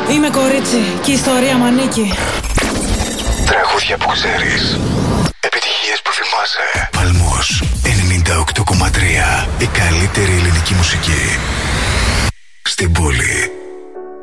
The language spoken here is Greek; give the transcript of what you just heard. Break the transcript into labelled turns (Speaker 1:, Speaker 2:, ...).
Speaker 1: Είμαι κορίτσι και η ιστορία μ' ανήκει.
Speaker 2: Τραγούδια που ξέρεις. Επιτυχίες που θυμάσαι. Παλμός 98,3. Η καλύτερη ελληνική μουσική στην πόλη.